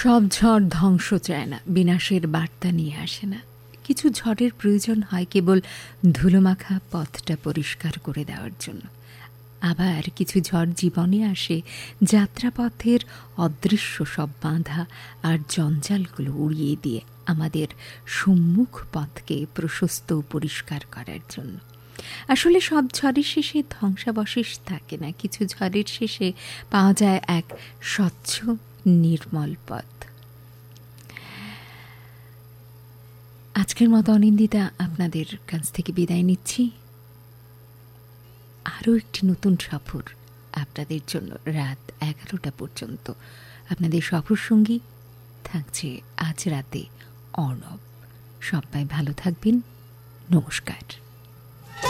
সব ঝড় ধ্বংস চায় না, বিনাশের বার্তা নিয়ে আসে না। কিছু ঝড়ের প্রয়োজন হয় কেবল ধুলোমাখা পথটা পরিষ্কার করে দেওয়ার জন্য। আবার কিছু ঝড় জীবনে আসে যাত্রাপথের অদৃশ্য সব বাঁধা আর জঞ্জালগুলো উড়িয়ে দিয়ে আমাদের সম্মুখ পথকে প্রশস্ত ও পরিষ্কার করার জন্য। আসলে সব ঝড়ের শেষে ধ্বংসাবশেষ থাকে না, কিছু ঝড়ের শেষে পাওয়া যায় এক স্বচ্ছ নির্মল পথ। আজকের মতো অনিন্দিতা আপনাদের কাছ থেকে বিদায় নিচ্ছি। আরও একটি নতুন সফর আপনাদের জন্য রাত 11টা পর্যন্ত। আপনাদের সফর সঙ্গী থাকছে আজ রাতে অর্ণব। সবাই ভালো থাকবেন। নমস্কার।